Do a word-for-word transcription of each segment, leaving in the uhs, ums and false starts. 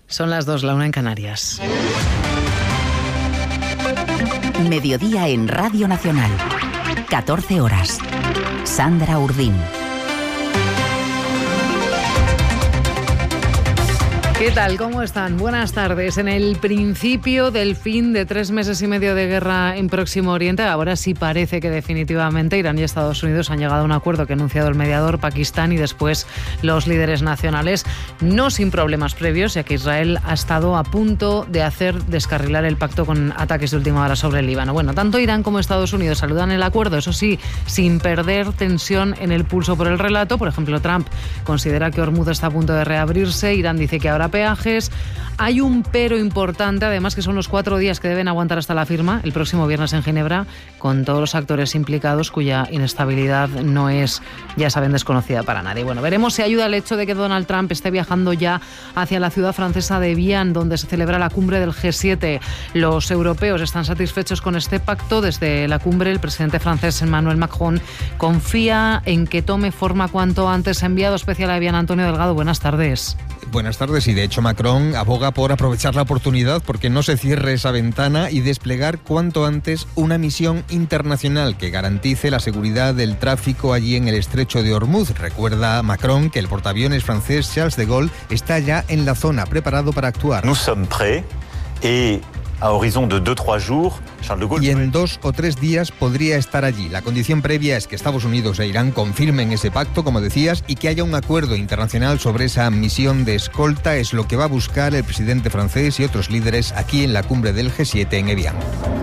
Son las dos, la una en Canarias. Mediodía en Radio Nacional. catorce horas. Sandra Urdín. ¿Qué tal? ¿Cómo están? Buenas tardes. En el principio del fin de tres meses y medio de guerra en Próximo Oriente, ahora sí parece que definitivamente Irán y Estados Unidos han llegado a un acuerdo que ha anunciado el mediador Pakistán y después los líderes nacionales, no sin problemas previos, ya que Israel ha estado a punto de hacer descarrilar el pacto con ataques de última hora sobre el Líbano. Bueno, tanto Irán como Estados Unidos saludan el acuerdo, eso sí, sin perder tensión en el pulso por el relato. Por ejemplo, Trump considera que Hormuz está a punto de reabrirse, Irán dice que ahora peajes. Hay un pero importante, además, que son los cuatro días que deben aguantar hasta la firma, el próximo viernes en Ginebra, con todos los actores implicados, cuya inestabilidad no es, ya saben, desconocida para nadie. Bueno, veremos si ayuda el hecho de que Donald Trump esté viajando ya hacia la ciudad francesa de Evian, donde se celebra la cumbre del G siete. Los europeos están satisfechos con este pacto. Desde la cumbre, el presidente francés Emmanuel Macron confía en que tome forma cuanto antes. Enviado especial a Evian, Antonio Delgado, buenas tardes. Buenas tardes, y de hecho Macron aboga por aprovechar la oportunidad porque no se cierre esa ventana y desplegar cuanto antes una misión internacional que garantice la seguridad del tráfico allí en el estrecho de Hormuz. Recuerda Macron que el portaaviones francés Charles de Gaulle está ya en la zona, preparado para actuar. Nous sommes prêts et a horizon de dos tres jours, Charles de Gaulle... Y en dos o tres días podría estar allí. La condición previa es que Estados Unidos e Irán confirmen ese pacto, como decías, y que haya un acuerdo internacional sobre esa misión de escolta. Es lo que va a buscar el presidente francés y otros líderes aquí en la cumbre del G siete en Evian.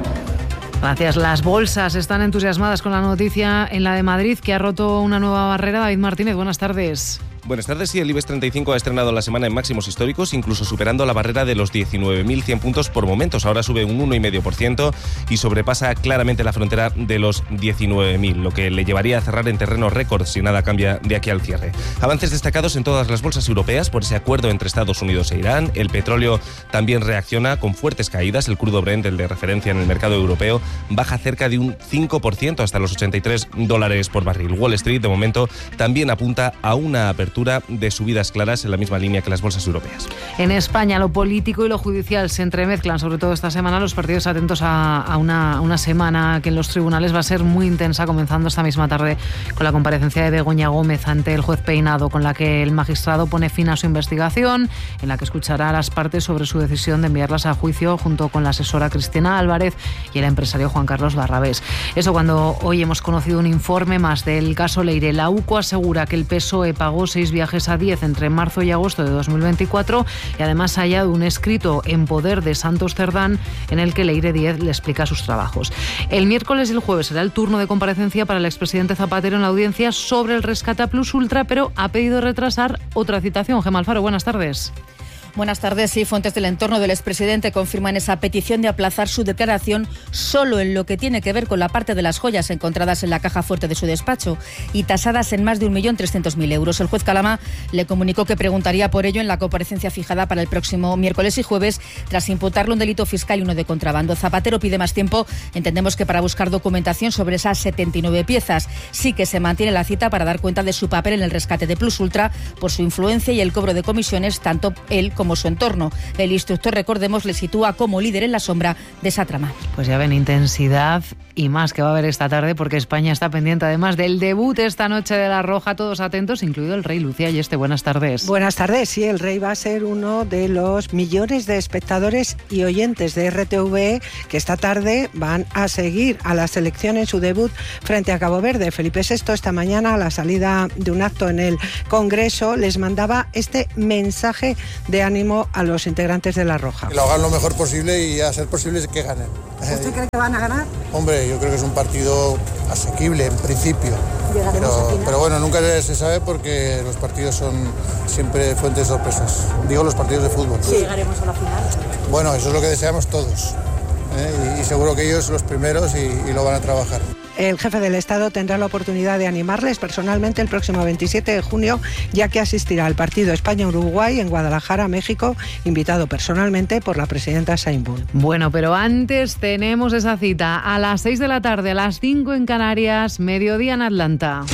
Gracias. Las bolsas están entusiasmadas con la noticia en la de Madrid, que ha roto una nueva barrera. David Martínez, buenas tardes. Buenas tardes. Sí, el IBEX treinta y cinco ha estrenado la semana en máximos históricos, incluso superando la barrera de los diecinueve mil cien puntos por momentos. Ahora sube un uno coma cinco por ciento y sobrepasa claramente la frontera de los diecinueve mil, lo que le llevaría a cerrar en terreno récord si nada cambia de aquí al cierre. Avances destacados en todas las bolsas europeas por ese acuerdo entre Estados Unidos e Irán. El petróleo también reacciona con fuertes caídas. El crudo Brent, el de referencia en el mercado europeo, baja cerca de un cinco por ciento hasta los ochenta y tres dólares por barril. Wall Street, de momento, también apunta a una apertura de subidas claras en la misma línea que las bolsas europeas. En España, lo político y lo judicial se entremezclan, sobre todo esta semana. Los partidos atentos a, a una, una semana que en los tribunales va a ser muy intensa, comenzando esta misma tarde con la comparecencia de Begoña Gómez ante el juez Peinado, con la que el magistrado pone fin a su investigación, en la que escuchará a las partes sobre su decisión de enviarlas a juicio junto con la asesora Cristina Álvarez y el empresario Juan Carlos Barrabés. Eso cuando hoy hemos conocido un informe más del caso Leire. La U C O asegura que el P S O E pagó seis viajes a diez entre marzo y agosto de dos mil veinticuatro y además ha hallado un escrito en poder de Santos Cerdán en el que Leire Díez le explica sus trabajos. El miércoles y el jueves será el turno de comparecencia para el expresidente Zapatero en la audiencia sobre el rescate a Plus Ultra, pero ha pedido retrasar otra citación. Gemma Alfaro, buenas tardes. Buenas tardes. Sí, fuentes del entorno del expresidente confirman esa petición de aplazar su declaración solo en lo que tiene que ver con la parte de las joyas encontradas en la caja fuerte de su despacho y tasadas en más de un millón trescientos mil euros. El juez Calama le comunicó que preguntaría por ello en la comparecencia fijada para el próximo miércoles y jueves, tras imputarle un delito fiscal y uno de contrabando. Zapatero pide más tiempo, entendemos que para buscar documentación sobre esas setenta y nueve piezas. Sí que se mantiene la cita para dar cuenta de su papel en el rescate de Plus Ultra por su influencia y el cobro de comisiones, tanto él como como su entorno. El instructor, recordemos, le sitúa como líder en la sombra de esa trama. Pues ya ven, intensidad y más que va a haber esta tarde, porque España está pendiente además del debut esta noche de La Roja. Todos atentos, incluido el Rey. Lucía y este, buenas tardes. Buenas tardes. Sí, el Rey va a ser uno de los millones de espectadores y oyentes de R T V E que esta tarde van a seguir a la selección en su debut frente a Cabo Verde. Felipe sexto esta mañana, a la salida de un acto en el Congreso, les mandaba este mensaje de ánimo a los integrantes de La Roja. Que lo hagan lo mejor posible y a ser posible que ganen. ¿Usted cree que van a ganar? Hombre, yo creo que es un partido asequible en principio, pero, pero bueno, nunca se sabe porque los partidos son siempre fuentes de sorpresas. Digo los partidos de fútbol. Sí, llegaremos a la final. Bueno, eso es lo que deseamos todos, ¿eh? y, y seguro que ellos los primeros y, y lo van a trabajar. El jefe del Estado tendrá la oportunidad de animarles personalmente el próximo veintisiete de junio, ya que asistirá al partido España-Uruguay en Guadalajara, México, invitado personalmente por la presidenta Sheinbaum. Bueno, pero antes tenemos esa cita a las seis de la tarde, a las cinco en Canarias, mediodía en Atlanta.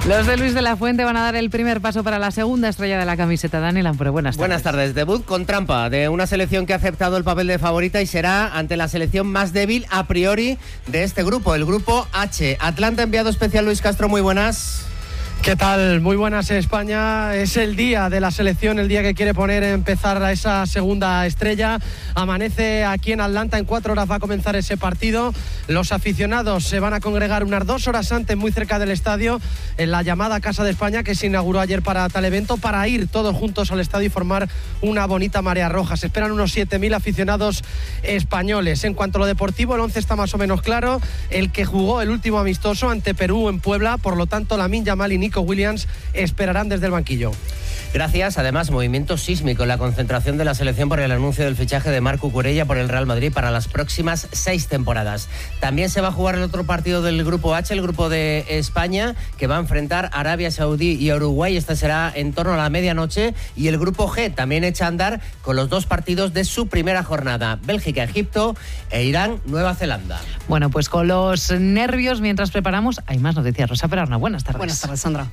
Los de Luis de la Fuente van a dar el primer paso para la segunda estrella de la camiseta. Daniel Ampure, buenas tardes. Buenas tardes. Debut con trampa de una selección que ha aceptado el papel de favorita y será ante la selección más débil a priori de este grupo, el grupo H. Atlanta, enviado especial Luis Castro, muy buenas. ¿Qué tal? Muy buenas, España. Es el día de la selección, el día que quiere poner empezar a esa segunda estrella. Amanece aquí en Atlanta, en cuatro horas va a comenzar ese partido. Los aficionados se van a congregar unas dos horas antes, muy cerca del estadio, en la llamada Casa de España, que se inauguró ayer para tal evento, para ir todos juntos al estadio y formar una bonita marea roja. Se esperan unos siete mil aficionados españoles. En cuanto a lo deportivo, el once está más o menos claro. El que jugó el último amistoso ante Perú en Puebla, por lo tanto, Lamine Yamal y Nico Williams esperarán desde el banquillo. Gracias. Además, movimiento sísmico en la concentración de la selección por el anuncio del fichaje de Marc Cucurella por el Real Madrid para las próximas seis temporadas. También se va a jugar el otro partido del grupo H, el grupo de España, que va a enfrentar a Arabia Saudí y a Uruguay. Este será en torno a la medianoche. Y el grupo G también echa a andar con los dos partidos de su primera jornada: Bélgica, Egipto e Irán, Nueva Zelanda. Bueno, pues con los nervios mientras preparamos, hay más noticias. Rosa Perarna, buenas tardes. Buenas tardes, Sandra.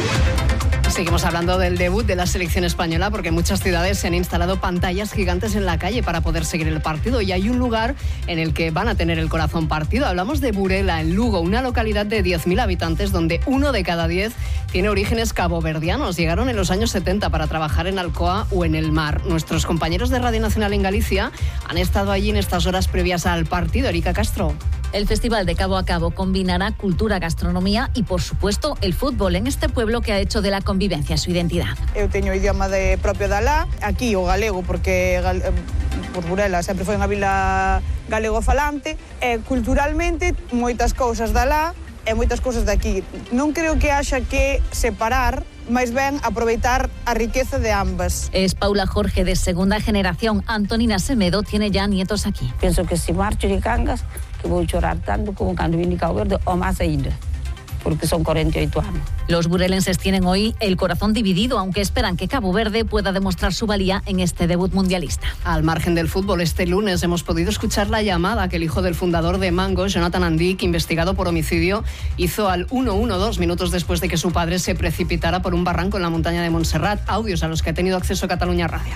Seguimos hablando del debut de la selección española porque en muchas ciudades se han instalado pantallas gigantes en la calle para poder seguir el partido y hay un lugar en el que van a tener el corazón partido. Hablamos de Burela, en Lugo, una localidad de diez mil habitantes donde uno de cada diez tiene orígenes caboverdianos. Llegaron en los años setenta para trabajar en Alcoa o en el mar. Nuestros compañeros de Radio Nacional en Galicia han estado allí en estas horas previas al partido. Erika Castro. El Festival de Cabo a Cabo combinará cultura, gastronomía y, por supuesto, el fútbol en este pueblo que ha hecho de la convivencia su identidad. Eu teño o idioma de propio de alá, aquí o galego, porque por Burela sempre foi unha vila galego falante, e culturalmente moitas cousas de alá e moitas cousas de aquí. Non creo que haxa que separar, máis ben aproveitar a riqueza de ambas. Es Paula Jorge, de segunda generación. Antonina Semedo tiene ya nietos aquí. Penso que si marcho de Cangas, que vou chorar tanto como cando vine Cabo Verde, o máis ainda, porque son cuarenta y ocho anos. Los burelenses tienen hoy el corazón dividido, aunque esperan que Cabo Verde pueda demostrar su valía en este debut mundialista. Al margen del fútbol, este lunes hemos podido escuchar la llamada que el hijo del fundador de Mango, Jonathan Andic, investigado por homicidio, hizo al uno uno dos minutos después de que su padre se precipitara por un barranco en la montaña de Montserrat. Audios a los que ha tenido acceso Cataluña Radio.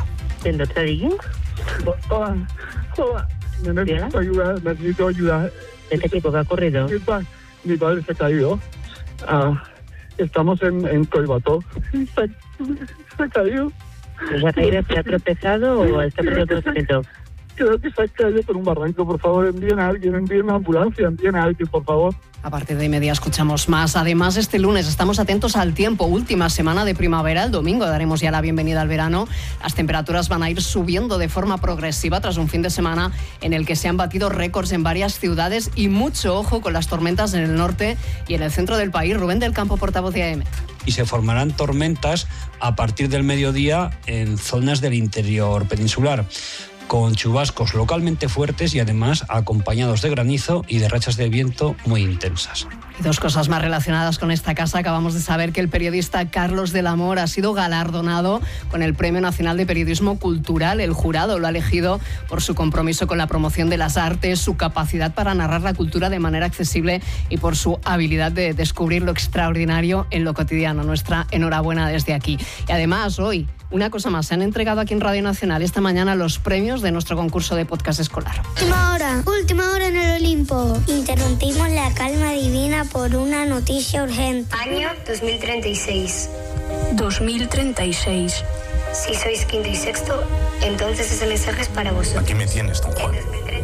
Necesito ayuda, necesito ayuda. ¿De qué tipo que ha ocurrido? Mi, pa, mi padre se ha caído. Ah, estamos en, en Coibató. Se, se ha caído. ¿Se ha caído? ¿Se ha tropezado o está perdiendo tratamiento? Creo que se ha caído por un barranco. Por favor, envíen a alguien, envíen una ambulancia, envíen a alguien, por favor. A partir de media escuchamos más. Además, este lunes estamos atentos al tiempo. Última semana de primavera. El domingo daremos ya la bienvenida al verano. Las temperaturas van a ir subiendo de forma progresiva tras un fin de semana en el que se han batido récords en varias ciudades y mucho ojo con las tormentas en el norte y en el centro del país. Rubén del Campo, portavoz de A M. Y se formarán tormentas a partir del mediodía en zonas del interior peninsular, con chubascos localmente fuertes y además acompañados de granizo y de rachas de viento muy intensas. Y dos cosas más relacionadas con esta casa. Acabamos de saber que el periodista Carlos del Amor ha sido galardonado con el Premio Nacional de Periodismo Cultural. El jurado lo ha elegido por su compromiso con la promoción de las artes, su capacidad para narrar la cultura de manera accesible y por su habilidad de descubrir lo extraordinario en lo cotidiano. Nuestra enhorabuena desde aquí. Y además, hoy, una cosa más, se han entregado aquí en Radio Nacional esta mañana los premios de nuestro concurso de podcast escolar. Última hora, última hora en el Olimpo. Interrumpimos la calma divina por una noticia urgente. Año dos mil treinta y seis. dos mil treinta y seis. Si sois quinto y sexto, entonces ese mensaje es para vosotros. Aquí me tienes, don Juan.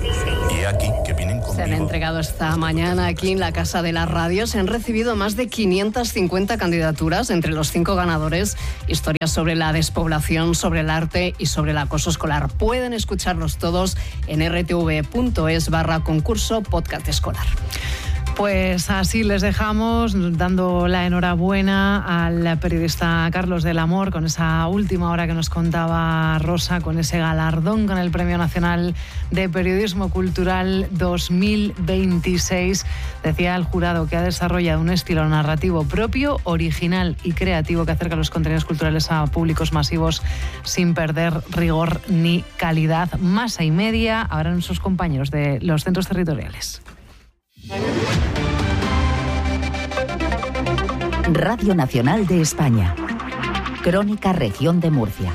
Y aquí, que vienen conmigo. Se han entregado esta mañana aquí en la Casa de la Radio. Se han recibido más de quinientas cincuenta candidaturas entre los cinco ganadores. Historias sobre la despoblación, sobre el arte y sobre el acoso escolar. Pueden escucharlos todos en r t v punto es barra concurso podcast escolar. Pues así les dejamos, dando la enhorabuena al periodista Carlos del Amor con esa última hora que nos contaba Rosa, con ese galardón con el Premio Nacional de Periodismo Cultural dos mil veintiséis. Decía el jurado que ha desarrollado un estilo narrativo propio, original y creativo que acerca los contenidos culturales a públicos masivos sin perder rigor ni calidad. Masa y media, ahora nuestros compañeros de los centros territoriales. Radio Nacional de España. Crónica Región de Murcia.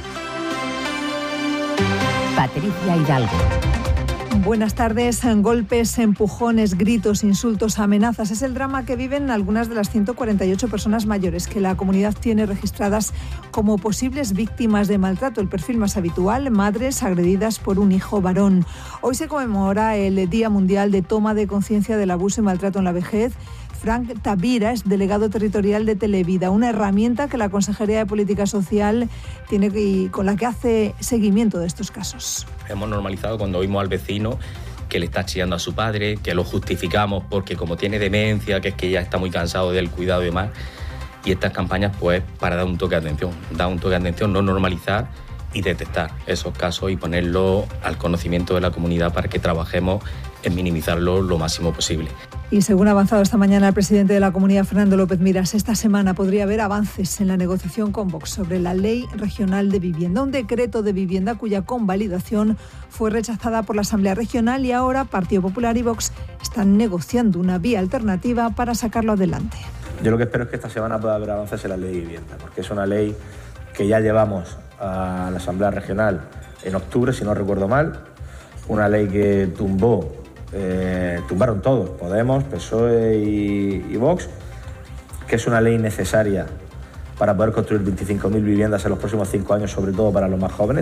Patricia Hidalgo. Buenas tardes. Golpes, empujones, gritos, insultos, amenazas. Es el drama que viven algunas de las ciento cuarenta y ocho personas mayores que la comunidad tiene registradas como posibles víctimas de maltrato. El perfil más habitual, madres agredidas por un hijo varón. Hoy se conmemora el Día Mundial de Toma de Conciencia del Abuso y Maltrato en la Vejez. Frank Tavira es delegado territorial de Televida, una herramienta que la Consejería de Política Social tiene y con la que hace seguimiento de estos casos. Hemos normalizado cuando oímos al vecino que le está chillando a su padre, que lo justificamos porque como tiene demencia, que es que ya está muy cansado del cuidado y demás. Y estas campañas, pues, para dar un toque de atención, dar un toque de atención, no normalizar y detectar esos casos y ponerlo al conocimiento de la comunidad para que trabajemos en minimizarlo lo máximo posible. Y según ha avanzado esta mañana el presidente de la Comunidad, Fernando López Miras, esta semana podría haber avances en la negociación con Vox sobre la Ley Regional de Vivienda, un decreto de vivienda cuya convalidación fue rechazada por la Asamblea Regional y ahora Partido Popular y Vox están negociando una vía alternativa para sacarlo adelante. Yo lo que espero es que esta semana pueda haber avances en la Ley de Vivienda, porque es una ley que ya llevamos a la Asamblea Regional en octubre, si no recuerdo mal, una ley que tumbó Eh, tumbaron todos, Podemos, P S O E y, y Vox, que es una ley necesaria para poder construir veinticinco mil viviendas en los próximos cinco años, sobre todo para los más jóvenes.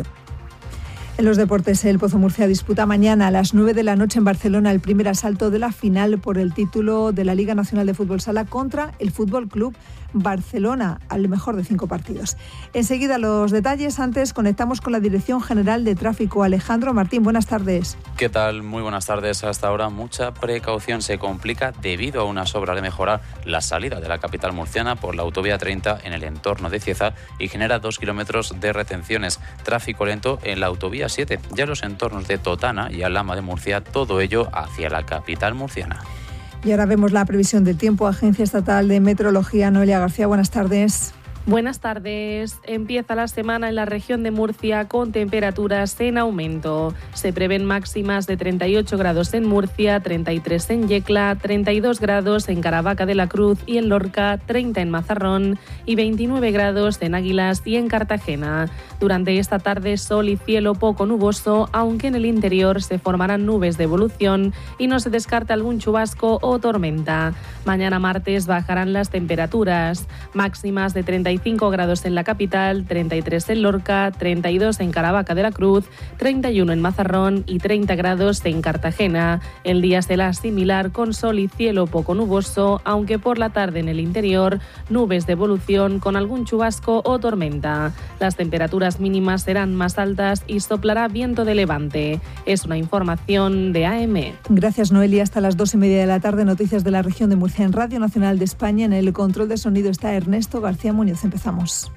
En los deportes, el Pozo Murcia disputa mañana a las nueve de la noche en Barcelona el primer asalto de la final por el título de la Liga Nacional de Fútbol Sala contra el Fútbol Club Barcelona, al mejor de cinco partidos. Enseguida los detalles, antes conectamos con la Dirección General de Tráfico. Alejandro Martín, buenas tardes. ¿Qué tal? Muy buenas tardes. Hasta ahora mucha precaución se complica debido a unas obras de mejora la salida de la capital murciana por la autovía treinta en el entorno de Cieza y genera dos kilómetros de retenciones. Tráfico lento en la autovía siete, ya en los entornos de Totana y Alhama de Murcia, todo ello hacia la capital murciana. Y ahora vemos la previsión del tiempo. Agencia Estatal de Meteorología, Noelia García, buenas tardes. Buenas tardes. Empieza la semana en la región de Murcia con temperaturas en aumento. Se prevén máximas de treinta y ocho grados en Murcia, treinta y tres en Yecla, treinta y dos grados en Caravaca de la Cruz y en Lorca, treinta en Mazarrón y veintinueve grados en Águilas y en Cartagena. Durante esta tarde sol y cielo poco nuboso, aunque en el interior se formarán nubes de evolución y no se descarta algún chubasco o tormenta. Mañana martes bajarán las temperaturas, máximas de treinta y cinco grados en la capital, treinta y tres en Lorca, treinta y dos en Caravaca de la Cruz, treinta y uno en Mazarrón y treinta grados en Cartagena. El día será similar con sol y cielo poco nuboso, aunque por la tarde en el interior nubes de evolución con algún chubasco o tormenta. Las temperaturas mínimas serán más altas y soplará viento de levante. Es una información de A M. Gracias, Noelia. Hasta las dos y media de la tarde, noticias de la región de Murcia en Radio Nacional de España. En el control de sonido está Ernesto García Muñoz. Empezamos.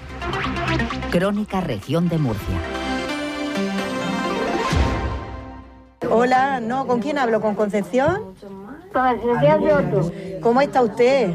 Crónica Región de Murcia. Hola, no, ¿con quién hablo? ¿Con Concepción? Con Concepción Yoto. ¿Cómo está usted?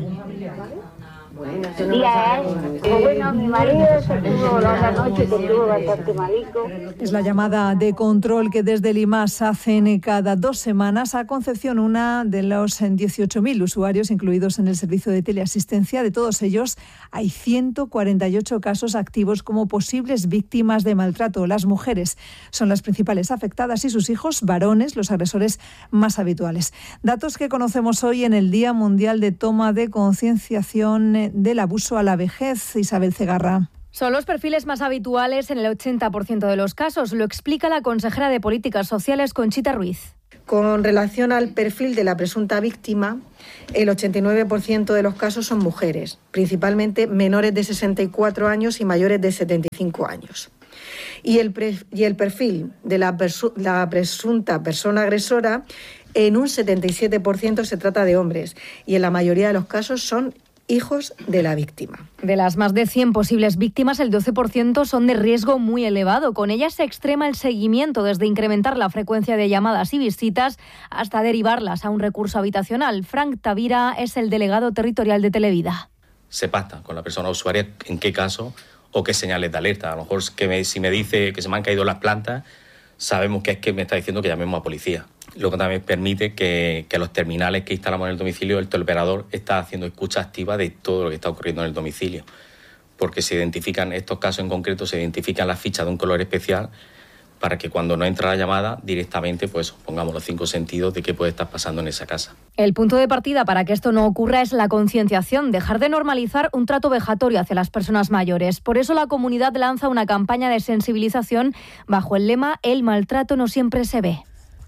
Día, ¿eh? Bueno, mi marido se tuvo la noche que estuvo bastante malico. Es la llamada de control que desde el I M A S hacen cada dos semanas a Concepción, una de los dieciocho mil usuarios incluidos en el servicio de teleasistencia. De todos ellos, hay ciento cuarenta y ocho casos activos como posibles víctimas de maltrato. Las mujeres son las principales afectadas y sus hijos varones, los agresores más habituales. Datos que conocemos hoy en el Día Mundial de Toma de Concienciación del Abuso a la Vejez. Isabel Cegarra. Son los perfiles más habituales en el ochenta por ciento de los casos, lo explica la consejera de Políticas Sociales, Conchita Ruiz. Con relación al perfil de la presunta víctima, el ochenta y nueve por ciento de los casos son mujeres, principalmente menores de sesenta y cuatro años y mayores de setenta y cinco años. Y el, pre, y el perfil de la, persu, la presunta persona agresora, en un setenta y siete por ciento se trata de hombres y en la mayoría de los casos son hijos de la víctima. De las más de cien posibles víctimas, el doce por ciento son de riesgo muy elevado. Con ellas se extrema el seguimiento, desde incrementar la frecuencia de llamadas y visitas hasta derivarlas a un recurso habitacional. Frank Tavira es el delegado territorial de Televida. Se pacta con la persona usuaria en qué caso o qué señales de alerta. A lo mejor que me, si me dice que se me han caído las plantas, sabemos que es que me está diciendo que llamemos a policía. Luego también permite que, que los terminales que instalamos en el domicilio, el teleoperador está haciendo escucha activa de todo lo que está ocurriendo en el domicilio, porque se identifican, estos casos en concreto, se identifican las fichas de un color especial para que cuando no entra la llamada, directamente pues pongamos los cinco sentidos de qué puede estar pasando en esa casa. El punto de partida para que esto no ocurra es la concienciación, dejar de normalizar un trato vejatorio hacia las personas mayores. Por eso la comunidad lanza una campaña de sensibilización bajo el lema «El maltrato no siempre se ve».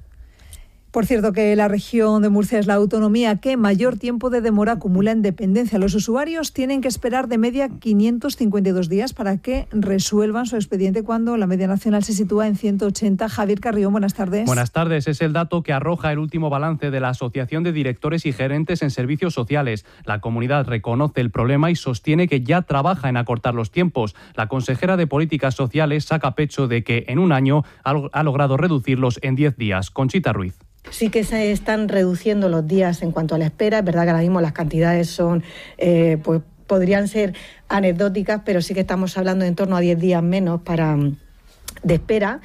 Por cierto, que la región de Murcia es la autonomía que mayor tiempo de demora acumula en dependencia. Los usuarios tienen que esperar de media quinientos cincuenta y dos días para que resuelvan su expediente, cuando la media nacional se sitúa en ciento ochenta. Javier Carrión, buenas tardes. Buenas tardes. Es el dato que arroja el último balance de la Asociación de Directores y Gerentes en Servicios Sociales. La comunidad reconoce el problema y sostiene que ya trabaja en acortar los tiempos. La consejera de Políticas Sociales saca pecho de que en un año ha logrado reducirlos en diez días. Conchita Ruiz. Sí que se están reduciendo los días en cuanto a la espera. Es verdad que ahora mismo las cantidades son, eh, pues podrían ser anecdóticas, pero sí que estamos hablando de en torno a diez días menos para de espera.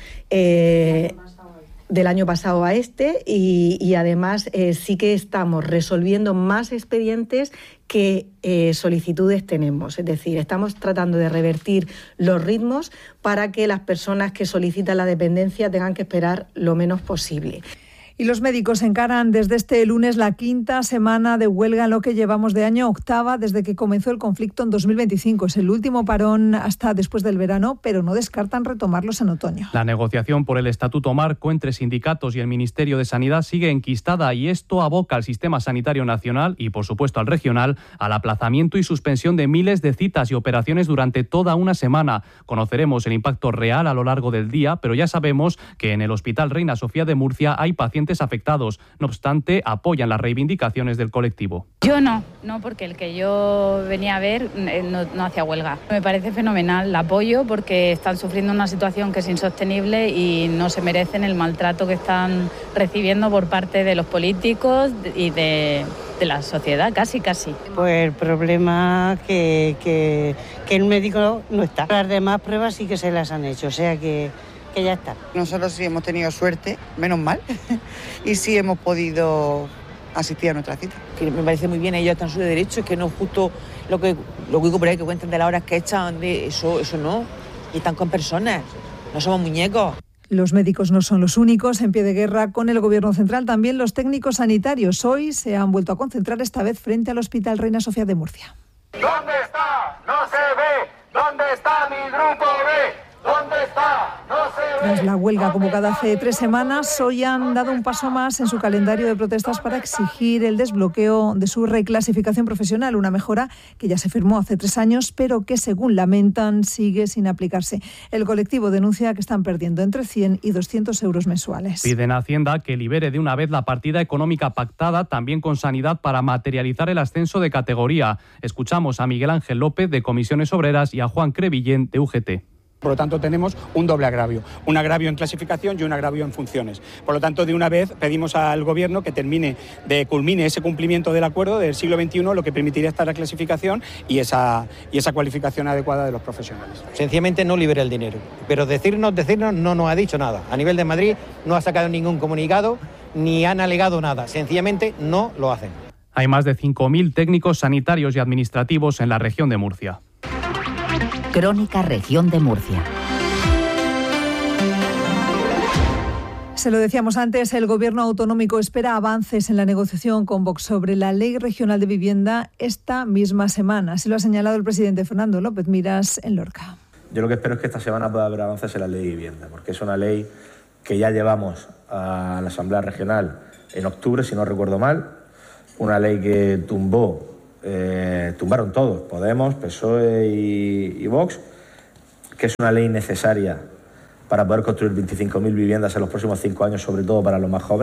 Eh, del año pasado a este y, y además eh, sí que estamos resolviendo más expedientes que eh, solicitudes tenemos. Es decir, estamos tratando de revertir los ritmos para que las personas que solicitan la dependencia tengan que esperar lo menos posible. Y los médicos encaran desde este lunes la quinta semana de huelga en lo que llevamos de año, octava desde que comenzó el conflicto en dos mil veinticinco. Es el último parón hasta después del verano, pero no descartan retomarlos en otoño. La negociación por el Estatuto Marco entre sindicatos y el Ministerio de Sanidad sigue enquistada, y esto aboca al sistema sanitario nacional y, por supuesto, al regional al aplazamiento y suspensión de miles de citas y operaciones durante toda una semana. Conoceremos el impacto real a lo largo del día, pero ya sabemos que en el Hospital Reina Sofía de Murcia hay pacientes afectados. No obstante, apoyan las reivindicaciones del colectivo. Yo no, no, porque el que yo venía a ver no, no hacía huelga. Me parece fenomenal, la apoyo porque están sufriendo una situación que es insostenible y no se merecen el maltrato que están recibiendo por parte de los políticos y de, de la sociedad, casi, casi. Pues el problema que, que, que el médico no está. Las demás pruebas sí que se las han hecho, o sea que que ya está. Nosotros sí hemos tenido suerte, menos mal, y sí hemos podido asistir a nuestra cita. Que me parece muy bien, ellos están en su derecho, es que no es justo lo que lo que digo por ahí, que cuentan de las horas que echan, de eso, eso no, y están con personas, no somos muñecos. Los médicos no son los únicos en pie de guerra con el Gobierno central, también los técnicos sanitarios hoy se han vuelto a concentrar, esta vez frente al Hospital Reina Sofía de Murcia. ¿Dónde está? No se ve. ¿Dónde está mi grupo B? ¿Dónde está? No se ve. Tras la huelga convocada hace tres semanas, hoy han dado un paso más en su calendario de protestas para exigir el desbloqueo de su reclasificación profesional, una mejora que ya se firmó hace tres años, pero que, según lamentan, sigue sin aplicarse. El colectivo denuncia que están perdiendo entre cien y doscientos euros mensuales. Piden a Hacienda que libere de una vez la partida económica pactada también con Sanidad para materializar el ascenso de categoría. Escuchamos a Miguel Ángel López de Comisiones Obreras y a Juan Crevillén de U G T. Por lo tanto, tenemos un doble agravio, un agravio en clasificación y un agravio en funciones. Por lo tanto, de una vez pedimos al Gobierno que termine, de culmine ese cumplimiento del acuerdo del siglo veintiuno, lo que permitiría esta reclasificación y esa, y esa cualificación adecuada de los profesionales. Sencillamente no libera el dinero, pero decirnos, decirnos no nos ha dicho nada. A nivel de Madrid no ha sacado ningún comunicado ni han alegado nada, sencillamente no lo hacen. Hay más de cinco mil técnicos sanitarios y administrativos en la región de Murcia. Crónica Región de Murcia. Se lo decíamos antes, el Gobierno autonómico espera avances en la negociación con Vox sobre la Ley Regional de Vivienda esta misma semana. Así lo ha señalado el presidente Fernando López Miras en Lorca. Yo lo que espero es que esta semana pueda haber avances en la Ley de Vivienda, porque es una ley que ya llevamos a la Asamblea Regional en octubre, si no recuerdo mal, una ley que tumbó Eh, tumbaron todos, Podemos, P S O E y, y Vox, que es una ley necesaria para poder construir veinticinco mil viviendas en los próximos cinco años, sobre todo para los más jóvenes.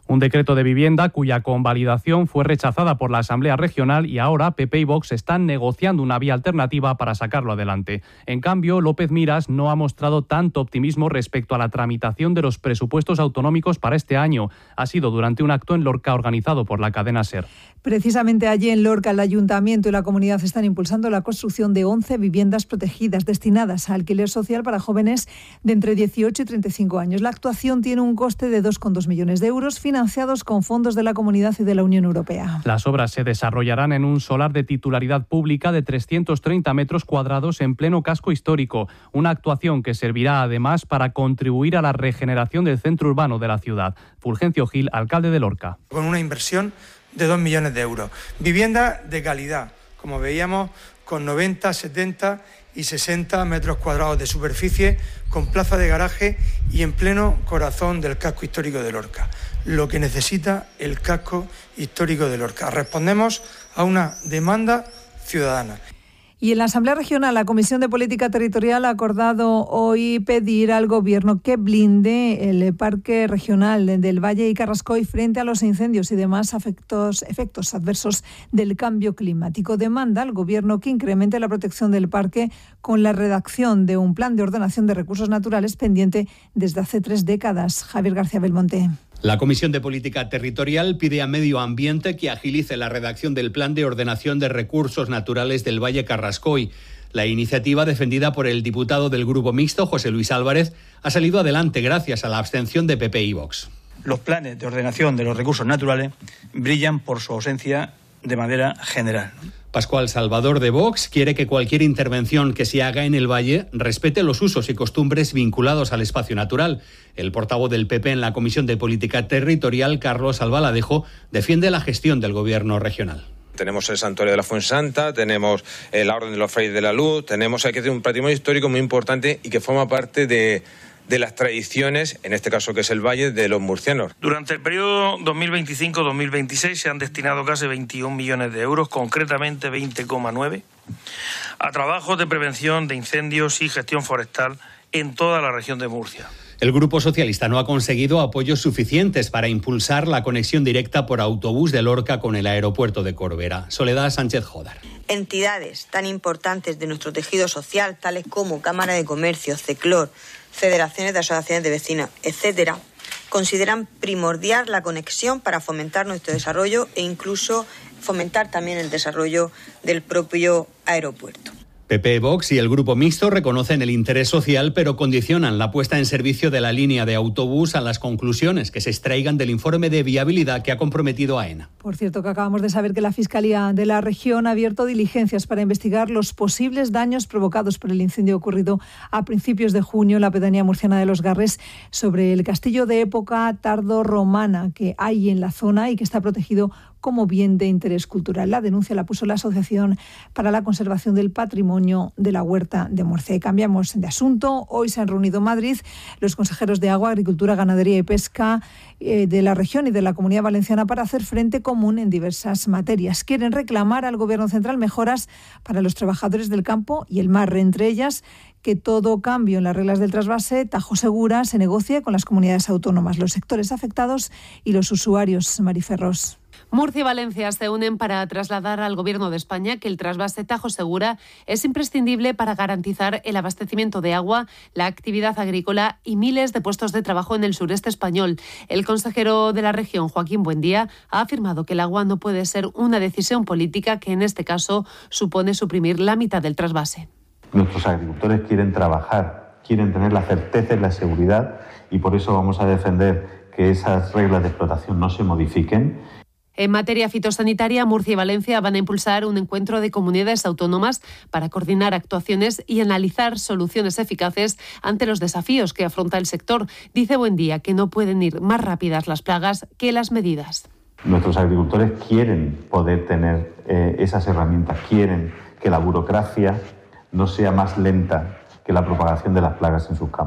Un decreto de vivienda cuya convalidación fue rechazada por la Asamblea Regional y ahora P P y Vox están negociando una vía alternativa para sacarlo adelante. En cambio, López Miras no ha mostrado tanto optimismo respecto a la tramitación de los presupuestos autonómicos para este año. Ha sido durante un acto en Lorca organizado por la cadena SER. Precisamente allí en Lorca, el Ayuntamiento y la comunidad están impulsando la construcción de once viviendas protegidas destinadas a alquiler social para jóvenes de entre dieciocho y treinta y cinco años. La actuación tiene un coste de dos coma dos millones de euros, financiados con fondos de la Comunidad y de la Unión Europea. Las obras se desarrollarán en un solar de titularidad pública de trescientos treinta metros cuadrados en pleno casco histórico, una actuación que servirá además para contribuir a la regeneración del centro urbano de la ciudad. Fulgencio Gil, alcalde de Lorca. Con una inversión de dos millones de euros. Vivienda de calidad, como veíamos, con noventa, setenta y sesenta metros cuadrados de superficie, con plaza de garaje y en pleno corazón del casco histórico de Lorca. Lo que necesita el casco histórico de Lorca. Respondemos a una demanda ciudadana. Y en la Asamblea Regional, la Comisión de Política Territorial ha acordado hoy pedir al Gobierno que blinde el Parque Regional del Valle y Carrascoy frente a los incendios y demás efectos, efectos adversos del cambio climático. Demanda al Gobierno que incremente la protección del parque con la redacción de un plan de ordenación de recursos naturales pendiente desde hace tres décadas. Javier García Belmonte. La Comisión de Política Territorial pide a Medio Ambiente que agilice la redacción del Plan de Ordenación de Recursos Naturales del Valle Carrascoy. La iniciativa, defendida por el diputado del Grupo Mixto, José Luis Álvarez, ha salido adelante gracias a la abstención de P P y Vox. Los planes de ordenación de los recursos naturales brillan por su ausencia de manera general. Pascual Salvador de Vox quiere que cualquier intervención que se haga en el valle respete los usos y costumbres vinculados al espacio natural. El portavoz del P P en la Comisión de Política Territorial, Carlos Albaladejo, defiende la gestión del Gobierno regional. Tenemos el Santuario de la Fuensanta, tenemos la Orden de los Frailes de la Luz, tenemos aquí un patrimonio histórico muy importante y que forma parte de... de las tradiciones, en este caso que es el Valle, de los murcianos. Durante el periodo dos mil veinticinco dos mil veintiséis se han destinado casi veintiún millones de euros, concretamente veinte coma nueve, a trabajos de prevención de incendios y gestión forestal en toda la región de Murcia. El Grupo Socialista no ha conseguido apoyos suficientes para impulsar la conexión directa por autobús de Lorca con el aeropuerto de Corbera. Soledad Sánchez Jodar. Entidades tan importantes de nuestro tejido social, tales como Cámara de Comercio, CECLOR, federaciones de asociaciones de vecinos, etcétera, consideran primordial la conexión para fomentar nuestro desarrollo e incluso fomentar también el desarrollo del propio aeropuerto. P P, Vox y el Grupo Mixto reconocen el interés social, pero condicionan la puesta en servicio de la línea de autobús a las conclusiones que se extraigan del informe de viabilidad que ha comprometido AENA. Por cierto, que acabamos de saber que la Fiscalía de la región ha abierto diligencias para investigar los posibles daños provocados por el incendio ocurrido a principios de junio en la pedanía murciana de Los Garres sobre el castillo de época tardorromana que hay en la zona y que está protegido como bien de interés cultural. La denuncia la puso la Asociación para la Conservación del Patrimonio de la Huerta de Murcia. Y cambiamos de asunto. Hoy se han reunido en Madrid los consejeros de Agua, Agricultura, Ganadería y Pesca eh, de la región y de la Comunidad Valenciana para hacer frente común en diversas materias. Quieren reclamar al Gobierno central mejoras para los trabajadores del campo y el mar, entre ellas que todo cambio en las reglas del trasvase Tajo Segura se negocie con las comunidades autónomas, los sectores afectados y los usuarios. Mariferros. Murcia y Valencia se unen para trasladar al Gobierno de España que el trasvase Tajo Segura es imprescindible para garantizar el abastecimiento de agua, la actividad agrícola y miles de puestos de trabajo en el sureste español. El consejero de la región, Joaquín Buendía, ha afirmado que el agua no puede ser una decisión política que en este caso supone suprimir la mitad del trasvase. Nuestros agricultores quieren trabajar, quieren tener la certeza y la seguridad y por eso vamos a defender que esas reglas de explotación no se modifiquen. En materia fitosanitaria, Murcia y Valencia van a impulsar un encuentro de comunidades autónomas para coordinar actuaciones y analizar soluciones eficaces ante los desafíos que afronta el sector. Dice Buendía que no pueden ir más rápidas las plagas que las medidas. Nuestros agricultores quieren poder tener eh, esas herramientas, quieren que la burocracia no sea más lenta que la propagación de las plagas en sus campos.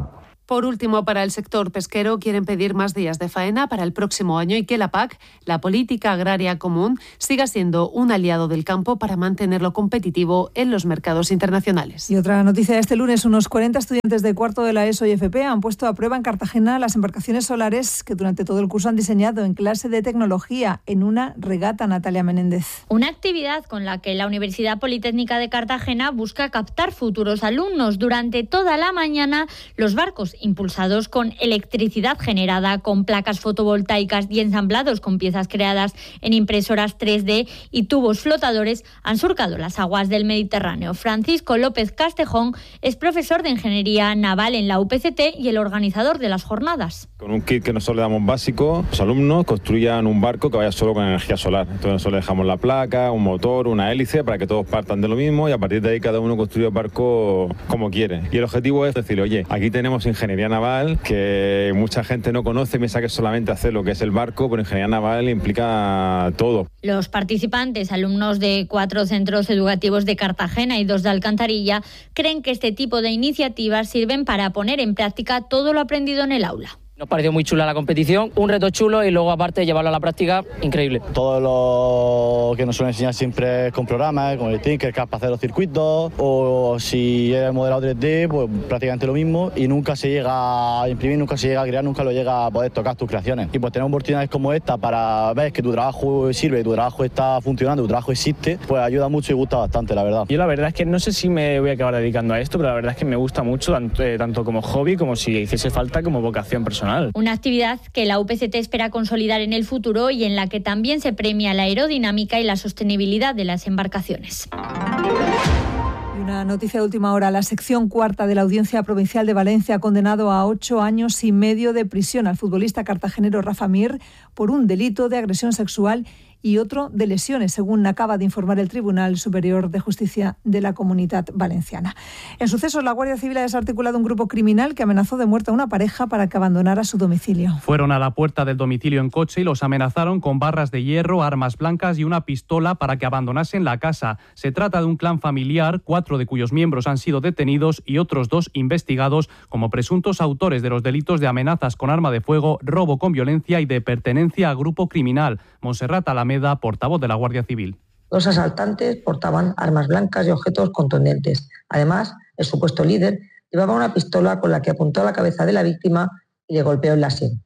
Por último, para el sector pesquero quieren pedir más días de faena para el próximo año y que la P A C, la Política Agraria Común, siga siendo un aliado del campo para mantenerlo competitivo en los mercados internacionales. Y otra noticia de este lunes, unos cuarenta estudiantes de cuarto de la ESO y F P han puesto a prueba en Cartagena las embarcaciones solares que durante todo el curso han diseñado en clase de tecnología en una regata. Natalia Menéndez. Una actividad con la que la Universidad Politécnica de Cartagena busca captar futuros alumnos. Durante toda la mañana, los barcos impulsados con electricidad generada, con placas fotovoltaicas y ensamblados con piezas creadas en impresoras tres D y tubos flotadores, han surcado las aguas del Mediterráneo. Francisco López Castejón es profesor de Ingeniería Naval en la U P C T y el organizador de las jornadas. Con un kit que nosotros le damos básico, los alumnos construyan un barco que vaya solo con energía solar. Entonces nosotros le dejamos la placa, un motor, una hélice para que todos partan de lo mismo y a partir de ahí cada uno construye el barco como quiere. Y el objetivo es decir, oye, aquí tenemos ingeniería naval que mucha gente no conoce, piensa que es solamente hacer lo que es el barco, pero ingeniería naval implica todo. Los participantes, alumnos de cuatro centros educativos de Cartagena y dos de Alcantarilla, creen que este tipo de iniciativas sirven para poner en práctica todo lo aprendido en el aula. Nos pareció muy chula la competición, un reto chulo y luego aparte llevarlo a la práctica, increíble. Todo lo que nos suelen enseñar siempre es con programas, con el Tinkercad para hacer los circuitos, o si es modelado tres D, pues prácticamente lo mismo y nunca se llega a imprimir, nunca se llega a crear, nunca lo llega a poder tocar tus creaciones. Y pues tener oportunidades como esta para ver que tu trabajo sirve, tu trabajo está funcionando, tu trabajo existe, pues ayuda mucho y gusta bastante, la verdad. Yo la verdad es que no sé si me voy a acabar dedicando a esto, pero la verdad es que me gusta mucho, tanto, eh, tanto como hobby como si hiciese falta como vocación personal. Una actividad que la U P C T espera consolidar en el futuro y en la que también se premia la aerodinámica y la sostenibilidad de las embarcaciones. Y una noticia de última hora. La sección cuarta de la Audiencia Provincial de Valencia ha condenado a ocho años y medio de prisión al futbolista cartagenero Rafa Mir por un delito de agresión sexual y otro de lesiones, según acaba de informar el Tribunal Superior de Justicia de la Comunidad Valenciana. En sucesos, la Guardia Civil ha desarticulado un grupo criminal que amenazó de muerte a una pareja para que abandonara su domicilio. Fueron a la puerta del domicilio en coche y los amenazaron con barras de hierro, armas blancas y una pistola para que abandonasen la casa. Se trata de un clan familiar, cuatro de cuyos miembros han sido detenidos y otros dos investigados como presuntos autores de los delitos de amenazas con arma de fuego, robo con violencia y de pertenencia a grupo criminal. Monserrat Alameda, portavoz de la Guardia Civil. Los asaltantes portaban armas blancas y objetos contundentes. Además, el supuesto líder llevaba una pistola con la que apuntó a la cabeza de la víctima y le golpeó en la sien.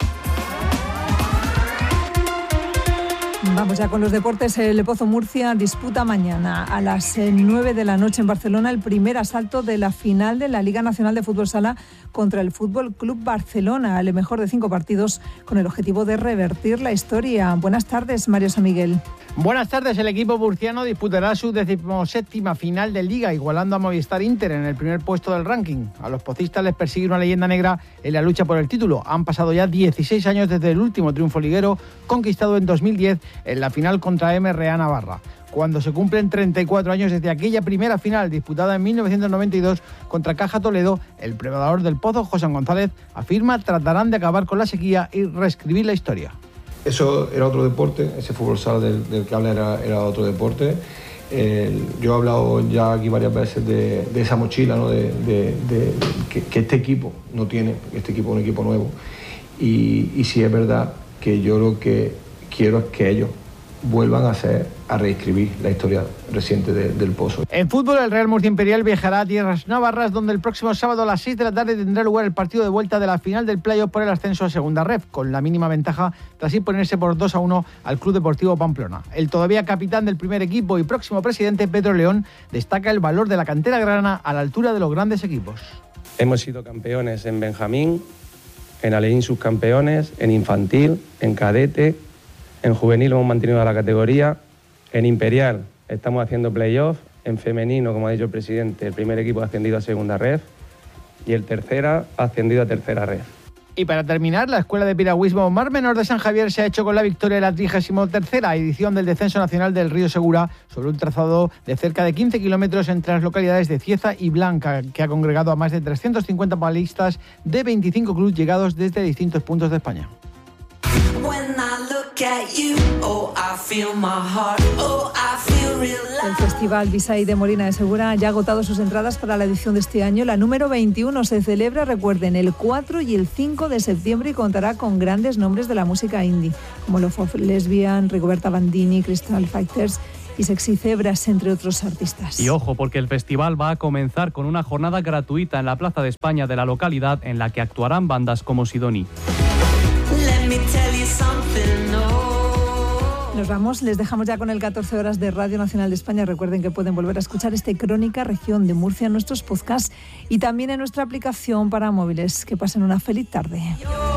Vamos ya con los deportes. El Pozo Murcia disputa mañana a las nueve de la noche en Barcelona el primer asalto de la final de la Liga Nacional de Fútbol Sala contra el Fútbol Club Barcelona, el mejor de cinco partidos con el objetivo de revertir la historia. Buenas tardes, Mario San Miguel. Buenas tardes. El equipo murciano disputará su decimoséptima final de Liga, igualando a Movistar Inter en el primer puesto del ranking. A los pocistas les persigue una leyenda negra en la lucha por el título. Han pasado ya dieciséis años desde el último triunfo liguero, conquistado en dos mil diez en la final contra M R A Navarra, cuando se cumplen treinta y cuatro años desde aquella primera final disputada en mil novecientos noventa y dos contra Caja Toledo. El preparador del Pozo, José González, afirma tratarán de acabar con la sequía y reescribir la historia. Eso era otro deporte, ese fútbol sala del, del que habla era, era otro deporte. Eh, yo he hablado ya aquí varias veces de, de esa mochila, ¿no? de, de, de, que, que este equipo no tiene, este equipo es un equipo nuevo. Y, y sí es verdad que yo lo que quiero es que ellos vuelvan a hacer, a reescribir la historia reciente de, del Pozo. En fútbol, el Real Murcia Imperial viajará a tierras navarras, donde el próximo sábado a las seis de la tarde tendrá lugar el partido de vuelta de la final del playoff por el ascenso a Segunda Ref, con la mínima ventaja tras imponerse por dos a uno al Club Deportivo Pamplona. El todavía capitán del primer equipo y próximo presidente, Pedro León, destaca el valor de la cantera grana a la altura de los grandes equipos. Hemos sido campeones en Benjamín, en Aleín subcampeones, en infantil, en cadete. En juvenil hemos mantenido la categoría, en Imperial estamos haciendo playoff, en femenino, como ha dicho el presidente, el primer equipo ha ascendido a Segunda Ref y el tercera ha ascendido a Tercera Ref. Y para terminar, la Escuela de Piragüismo Mar Menor de San Javier se ha hecho con la victoria de la trigésima tercera edición del Descenso Nacional del Río Segura sobre un trazado de cerca de quince kilómetros entre las localidades de Cieza y Blanca, que ha congregado a más de trescientos cincuenta palistas de veinticinco clubes llegados desde distintos puntos de España. El El Festival Bisay de Molina de Segura ya ha agotado sus entradas para la edición de este año. La número veintiuno se celebra, recuerden, el cuatro y el cinco de septiembre y contará con grandes nombres de la música indie, como Love of Lesbian, Rigoberta Bandini, Crystal Fighters y Sexy Zebras, entre otros artistas. Y ojo, porque el festival va a comenzar con una jornada gratuita en la Plaza de España de la localidad, en la que actuarán bandas como Sidoni. Nos vamos, les dejamos ya con el catorce horas de Radio Nacional de España. Recuerden que pueden volver a escuchar este Crónica Región de Murcia en nuestros podcasts y también en nuestra aplicación para móviles. Que pasen una feliz tarde.